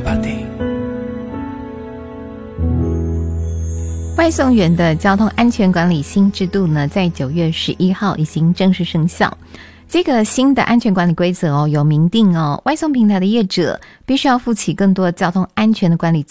外送员的交通安全管理新制度呢，在9月11号已经正式生效。这个新的安全管理规则有明定外送平台的业者必须要负起更多交通安全的管理